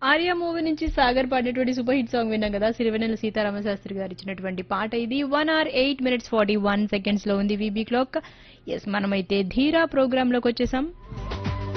Arya movie నుంచి Sagar పాడేటువంటి super hit song విన్నాం కదా. సిరివెన్నెల సీతారామ శాస్త్రి గారు ఇచ్చినటువంటి పాట ఇది. 1 hour 8 minutes 41 seconds లో ఉంది వీబీ క్లాక్. ఎస్, మనమైతే ధీరా ప్రోగ్రామ్ లోకి వచ్చేసాం.